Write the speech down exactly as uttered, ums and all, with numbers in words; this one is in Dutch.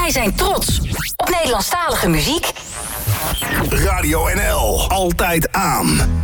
Wij zijn trots op Nederlandstalige muziek. Radio N L, altijd aan.